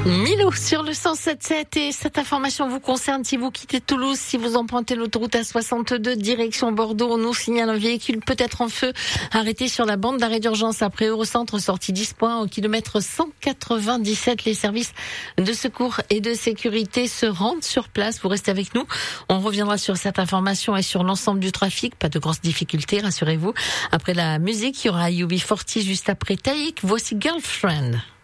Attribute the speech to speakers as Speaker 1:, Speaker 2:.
Speaker 1: Milo sur le 107.7 et cette information vous concerne si vous quittez Toulouse, si vous empruntez l'autoroute A62 direction Bordeaux, on nous signale un véhicule peut-être en feu arrêté sur la bande d'arrêt d'urgence après Eurocentre, sortie 10 points au kilomètre 197. Les services de secours et de sécurité se rendent sur place. Vous restez avec nous. On reviendra sur cette information et sur l'ensemble du trafic. Pas de grosses difficultés, rassurez-vous. Après la musique, il y aura UB40 juste après Taïk. Voici Girlfriend.